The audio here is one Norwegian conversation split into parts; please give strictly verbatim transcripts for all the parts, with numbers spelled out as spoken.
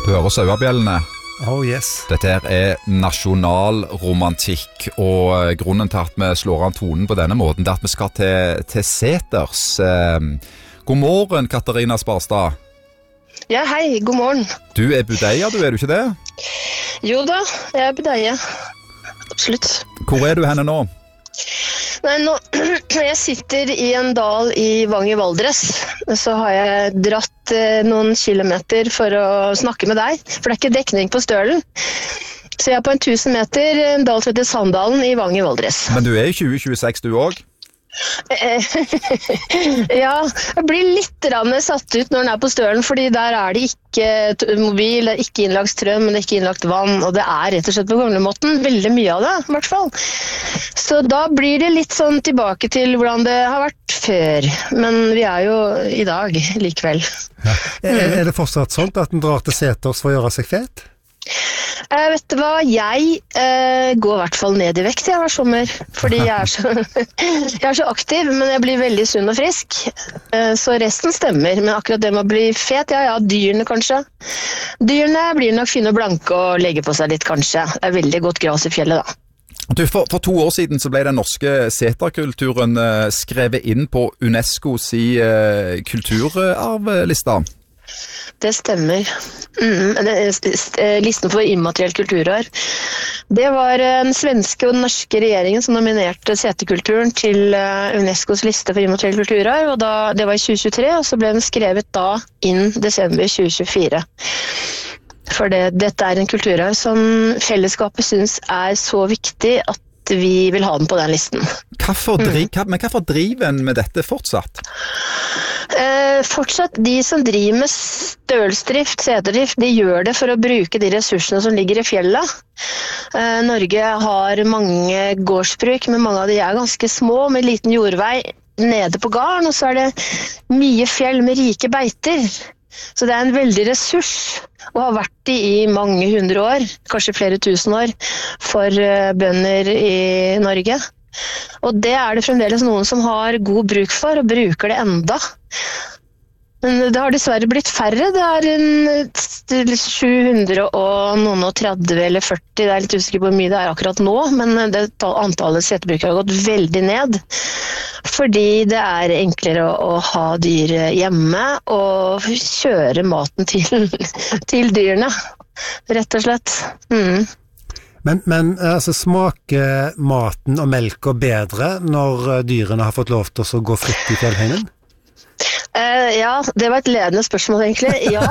Du hører sauebjellene. Oh yes. Dette her er nasjonalromantikk, og grunnen til at vi slår an tonen på denne måten, det er at vi skal til, til Seters. God morgen, Katarina Sparstad. Ja, hei, god morgen. Du er budeia, du, er du ikke det? Jo da, jeg er budeia. Absolutt. Hvor er du henne nå? Nei, nå, jeg sitter i en dal i Vang i Valdres. Så har jeg dratt eh, noen kilometer for å snakke med deg, for det er ikke dekning på Stølen. Så jeg er på en tusen meter, en dal som heter Sandalen i Vang i Valdres. Men du er i tjue tjueseks du også? Ja, jeg blir litt satt ut når den er på Stølen, fordi der er det ikke mobil, det er ikke innlagt strøm, det er ikke innlagt vann, og det er rett og slett på gamlemåten veldig mye av det, i hvert fall. Så da blir det litt sånn tilbake til hvordan det har vært før, men vi er jo i dag likevel. Ja. Er, er det fortsatt sånn at den drar til Seters for å gjøre seg fet? Eh, vet du hva, jeg eh, går i hvert fall ned i vekt jeg hver sommer, fordi jeg er, så, jeg er så aktiv, men jeg blir veldig sunn og frisk, eh, så resten stemmer, men akkurat det med å bli fet, ja, ja, dyrene kanskje. Dyrene blir nok fine og blanke og legger på seg litt kanskje, det er veldig godt gras i fjellet da. Du, for, for to år siden så ble den norske seterkulturen eh, skrevet inn på UNESCOs i, eh, kulturarvlista. Det stemmer. Mm, listen for immateriell kulturarv. Det var den svenske og den norske regjeringen som nominerte seterkulturen til UNESCOs liste for immateriell kulturarv, og da, det var i tjue tjuetre, og så ble den skrevet da inn desember tjue tjuefire. For det, dette er en kulturarv som fellesskapet synes er så viktig at vi vil ha den på den listen. Hvorfor dri- mm. Men hvorfor driver en med dette fortsatt? Eh, fortsatt, de som driver med stølsdrift, seterdrift, de gjør det for å bruke de ressursene som ligger i fjellet. Eh, Norge har mange gårdsbruk, men mange av de er ganske små, med liten jordvei nede på gården, og så er det mye fjell med rike beiter. Så det er en veldig ressurs, og har vært det i mange hundre år, kanskje flere tusen år, for bønder i Norge. Og det er det fremdeles noen som har god bruk for, og bruker det enda. Men det har dessverre blitt færre, det er en sju hundre og noen og tretti eller førti, det er litt usikker på hvor mye det er akkurat nå, men det, antallet seterbrukere har gått veldig ned. Fordi det er enklere å, å ha dyr hjemme og kjøre maten til, til dyrene, rett og slett. Mm. Men, men altså, smaker maten og melka bedre når dyrene har fått lov til å gå fritt i fjellheimen? Uh, ja, det var et ledende spørsmål egentlig. Ja,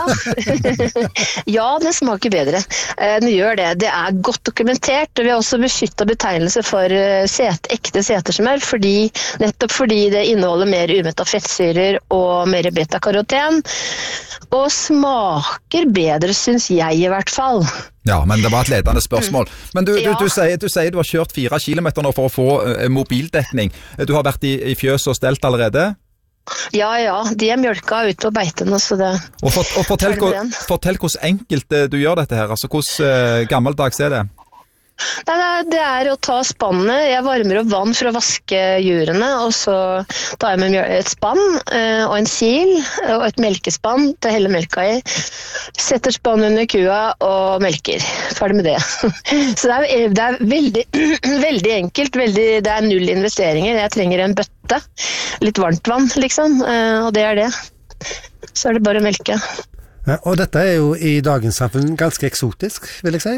ja det smaker bedre. Uh, det gjør det. Det er godt dokumentert, og vi har også beskyttet betegnelse for uh, set, ekte setersmør, fordi, nettopp fordi det inneholder mer umetta fettsyrer og mer beta-karoten, og smaker bedre, synes jeg i hvert fall. Ja, men det var et ledende spørsmål. Men du, ja. du, du, sier, du sier du har kjørt fire kilometer nå for å få uh, mobildekning. Du har vært i, i fjøs og stelt allerede? Ja, ja, de er mjølka ute på beitene, så det... Og, for, og fortell, hvor, fortell hvordan enkelt du gjør dette her, altså hvordan uh, gammeldags er det? Det er, det er å ta spannet, jeg varmer opp vann for å vaske jurene, og så tar jeg med et spann uh, og en sil og et melkespann til å helle melka i, setter spann under kua og melker, ferdig med det. Så det er, det er veldig, veldig enkelt, veldig, det er null investeringer, jeg trenger en bøtte, litt varmt vann liksom, uh, og det er det. Så er det bare å melke. Ja, og dette er jo i dagens samfunn ganske eksotisk, vil jeg si.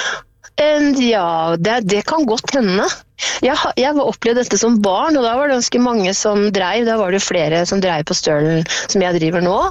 Ja, det, det kan godt hende. Jeg, jeg var opplevd dette som barn, og da var det ganske mange som dreiv. Da var det flere som dreiv på Stølen som jeg driver nå.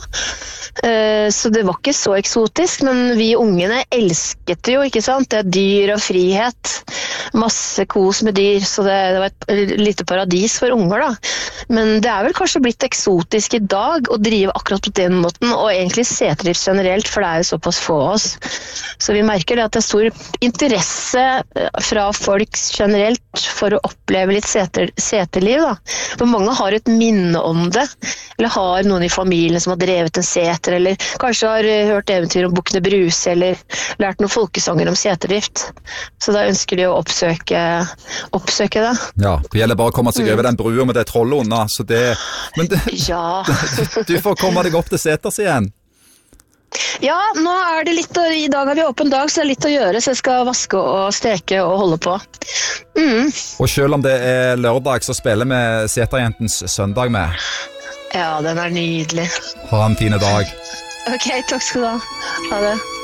Så det var ikke så eksotisk, men vi ungene elsket det jo, ikke sant? Det er dyr og frihet, masse kos med dyr, så det, det var et lite paradis for unger da. Men det er vel kanskje blitt eksotisk i dag å drive akkurat på den måten, og egentlig seterdrift generelt, for det er jo såpass få av oss. Så vi merker det at det er stor interesse fra folk generelt for å oppleve litt seter, seterliv da. For mange har et minne om det, eller har noen i familien som har drevet en seter, eller kanskje har hørt eventyr om Bukkene Bruse, eller lært noen folkesanger om seterdrift. Så da ønsker de å oppsøke, oppsøke det. Ja, det gjelder bare å komme seg over den brua med det trollet unna, så det... Men det, ja. du får komme deg opp til seters igjen. Ja, nå er det litt å, i dag har vi åpen dag, så det er litt å gjøre, så jeg skal vaske og steke og holde på. Mm. Og selv om det er lørdag, så spiller vi Seterjentens søndag med. Ja, den er nydelig. Ha en fin dag. Ok, takk skal du ha. Ha det.